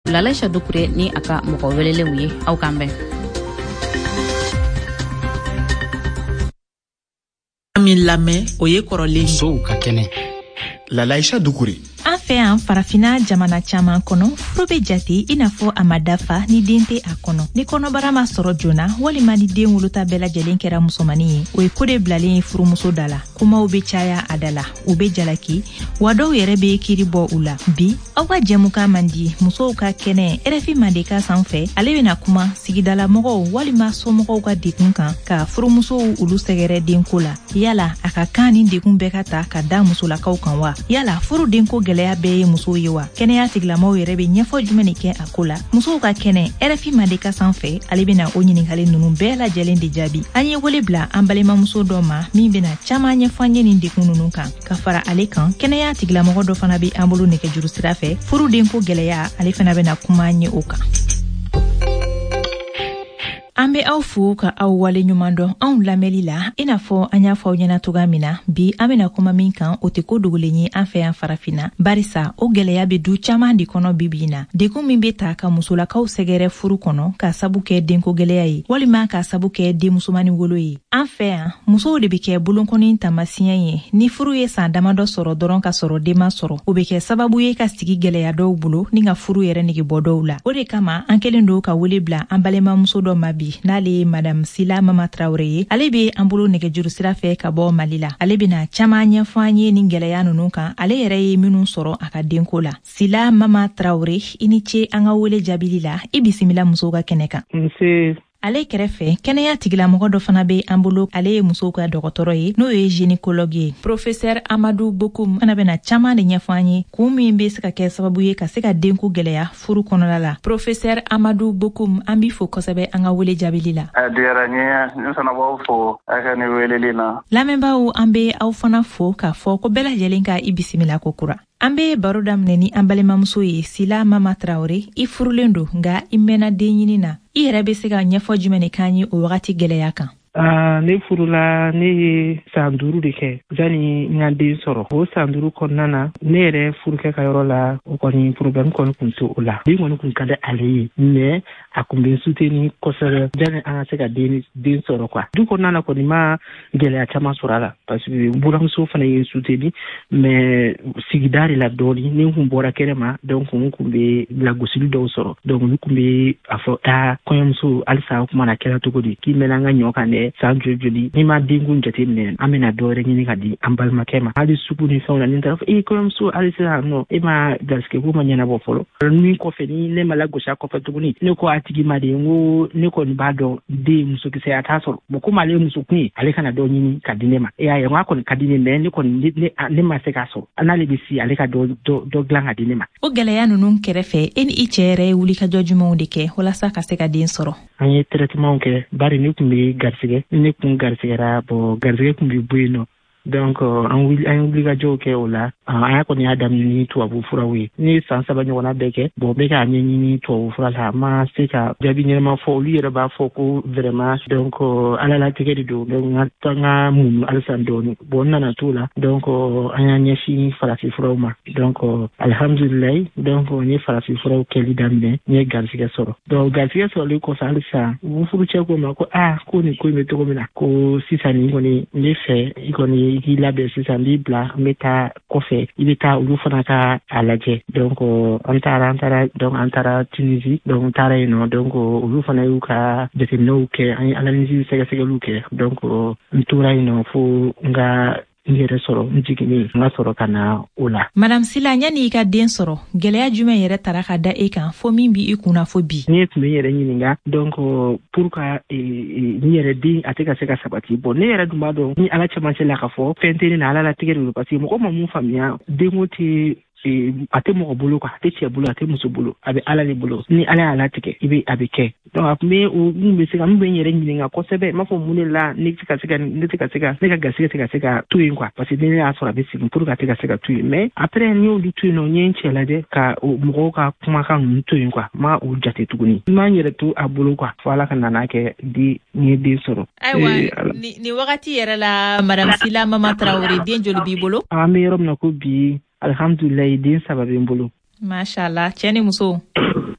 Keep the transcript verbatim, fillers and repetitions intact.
Lalaisha Dukure ni aka mɔgɔ welelenw ye aw kan bɛn. Min lamɛn o ye kɔrɔlen sow ka kɛnɛ. Lalaisha Dukure. An fɛ yan farafina jamana caman kɔnɔ furu bɛ jate i n'a fɔ a ma dafa ni den tɛ a kɔnɔ. Ni kɔnɔbara ma sɔrɔ joona walima ni den wolota bɛɛ lajɛlen kɛra musomanin ye o ye ko de bilalen ye furumuso da la. Kumaw bɛ caya a da la u bɛ jalaki wa dɔw yɛrɛ bɛ kiiri bɔ u la. Bi aw ka jɛmukan man di musow ka kɛnɛ R F I Mandeka sanfɛ ale bɛna kuma sigidala mɔgɔw walima somɔgɔw ka dekun kan ka furumusow olu sɛgɛrɛ denko la. Yala a ka kan ni dekun bɛɛ ka ta ka da musolakaw kan wa? Yala furu denko gɛlɛya bɛɛ ye musow ye wa? Kɛnɛya tigilamɔgɔw yɛrɛ bɛ ɲɛfɔ jumɛn de kɛ a ko la? Musow ka kɛnɛ R F I Mandeka sanfɛ ale bɛna o ɲininkali ninnu bɛɛ lajɛlen de jaabi. An ye wele bila an balimamuso dɔ ma min bɛna caman ɲɛfɔ an ye nin dekun ninnu kan. Ka fara ale kan kɛnɛya tigilamɔgɔ dɔ fana bɛ an bolo nɛgɛjuru sira fɛ furu denko gɛlɛya ale fana bɛna kuma an ye o kan. An bɛ aw fo ka aw wale ɲuman dɔn anw lamɛnli la i n'a fɔ an y'a fɔ aw ɲɛna cogoya min na bi an bɛna kuma min kan o tɛ ko dogolen ye an fɛ yan farafina barisa o gɛlɛya bɛ du caman de kɔnɔ bi bi in na dekun min bɛ ta ka musolakaw sɛgɛrɛ furu kɔnɔ ka sabu kɛ denko gɛlɛya ye walima ka sabu kɛ denmusomanin wolo ye an fɛ yan musow de bɛ kɛ bolonkɔni taamasiyɛn ye ni furu ye san damadɔ sɔrɔ dɔrɔn ka sɔrɔ den ma sɔrɔ o bɛ kɛ sababu ye ka sigi gɛlɛya dɔw bolo ni ka furu yɛrɛ nege bɔ dɔw la o de kama an kɛlen don ka wele bila an balimamuso dɔ ma bi n'ale ye Madame Sila Mama Traoré ye ale be an bolo nɛgɛjuru sira fɛ ka bɔ Mali la ale bena caman ɲɛfɔ an ye nin gɛlɛya ninnu kan ale yɛrɛ ye minnu sɔrɔ a ka denko la. Sila Mama Traoré i ni ce an ka wele jaabili la i bisimila musow ka kɛnɛ kan. Nse ale kɛrɛfɛ kɛnɛya tigilamɔgɔ dɔ fana be an bolo ale ye musow ka dɔgɔtɔrɔ ye n'o ye gynécologue ye Professeur Amadou Bokoum fana bena caman de ɲɛfɔ an ye kun min be se ka kɛ sababu ye ka se ka denko gɛlɛya furu kɔnɔna la. Professeur Amadou Bokoum an b'i fo kosɛbɛ an ka wele jaabili la. a diyara n ye n fana b'aw fo a ka ni weleli na. Lamɛnbaaw an be aw fana fo k'a fɔ ko bɛɛ lajɛlen ka i bisimila ko kura. An be baro daminɛ ni an balimamuso ye Sila Mama Traoré i furulen don nga i mɛnna den ɲini na i yɛrɛ be se ka ɲɛfɔ jumɛn de k'an ye o wagati gɛlɛya kan? Uh, ne furula ne ye san duuru de kɛ jani n ka den sɔrɔ o san duuru kɔnɔna na ne yɛrɛ furukɛ ka yɔrɔ la o kɔni problème kɔni kun tɛ o la den kɔni kun ka di ale ye mais a kun bɛ soutenir kosɛbɛ jani an ka se ka den den sɔrɔ quoi du kɔnɔna na kɔni ma gɛlɛya caman sɔrɔ a la parce que buramuso fana ye soutenir mais sigida de la dɔɔni ne kun bɔra kɛnɛma donc n kun bɛ lagosili dɔw sɔrɔ donc n kun bɛ a fɔ aa kɔɲɔmuso halisa o kuma na kɛra cogo di k'i mɛnna an ka ɲɔ kan dɛ san joli joli ni ma denkun jate minɛ an bɛna dɔwɛrɛ ɲini ka di an balimakɛ ma hali sugu ni fɛnw na ni taara fɔ e kɔɲɔmuso hali sisan nɔ e ma garisɛgɛ ko ma ɲɛnabɔ fɔlɔ min kɔfɛ ni ne ma lagosi a kɔfɛ tuguni ne ko a tigi ma de n ko ne kɔni b'a dɔn den musokisɛ a t'a sɔrɔ bon komi ale ye muso kun ye ale kana dɔ ɲini ka di ne ma e y'a ye n ko a kɔni ka di ne mais ne kɔni ne ne ma se k'a sɔrɔ n'ale bɛ si ale ka dɔ dɔ dilan ka di ne ma. O gɛlɛya ninnu kɛrɛfɛ e ni i cɛ yɛrɛ ye wulikajɔ jumɛnw de kɛ walasa ka se ka den sɔrɔ? An ye traitement kɛ bari ne kun bɛ garisɛgɛ ne kun garisɛgɛra bon garisɛgɛ kun bɛ bɔ yen nɔ donc an wuli an ye wulikajɔw kɛ o la an y'a kɔni y'a daminɛ ni tubabu furaw ye ne ye san saba ɲɔgɔnna bɛɛ kɛ bon bɛ k'a ɲɛɲini tubabu fura la ma se ka jaabi ɲɛnama fɔ olu yɛrɛ b'a fɔ ko vraiment donc ala latigɛ de don donc n ka n ka mun halisa dɔɔni bon n nana t'o la donc an y'an ɲɛsin farafin furaw ma donc alhamdulilayi donc n ye farafin furaw kɛli daminɛ n ye garisɛgɛ sɔrɔ donc garisɛgɛ sɔrɔlen kɔfɛ halisa u furucɛ ko ma ko aa ko nin ko in bɛ cogo min na ko sisan nin kɔni n bɛ fɛ i kɔni i k'i labɛn sisan n b'i bila n bɛ taa kɔfɛ i bɛ taa olu fana ka a lajɛ donc an taara an taara donc an taara Tunisie donc n taara yen nɔ donc olu fana y'u ka jateminɛw kɛ an ye analyse sɛgɛsɛgɛliw kɛ donc n tora yen nɔ fo n ka n yɛrɛ sɔrɔ n jiginni n ka sɔrɔ ka na o la. Madame Sila yanni i ka den sɔrɔ gɛlɛya jumɛn yɛrɛ tara ka da e kan fo min bi i kunna fo bi? Ne tun bɛ n yɛrɛ ɲininka donc pour ka n yɛrɛ den a tɛ ka se ka sabati bon ne yɛrɛ dun b'a dɔn ni ala cɛmancɛ la ka fɔ fɛn tɛ ne na ala latigɛ de don parce que mɔgɔ ma mun faamuya denko tɛ a tɛ mɔgɔ bolo quoi a tɛ cɛ bolo a tɛ muso bolo a bɛ ala de bolo ni ala y'a latigɛ i bɛ a bɛ kɛ donc a tun bɛ o mun bɛ se ka mun bɛ n yɛrɛ ɲininka kosɛbɛ n m'a fɔ mun de la ne tɛ ka se ka ne tɛ ka se ka ne ka garisɛgɛ tɛ ka se ka to yen quoi parce que ne y'a sɔrɔ a bɛ segin pour que a tɛ ka se ka to yen mais après n y'olu to yen nɔ n ye n cɛ lajɛ ka mɔgɔw ka kumakan ninnu to yen quoi n ma o jate tuguni n ma n yɛrɛ to a bolo quoi fo ala ka nana kɛ di n ye den sɔrɔ. Ayiwa ni wagati yɛrɛ la Madame Sila Mama Traoré den joli b'i bolo? An bɛ yɔrɔ min na ko bi alhamdulilayi den saba bɛ n bolo. Mashallah cɛ ni muso?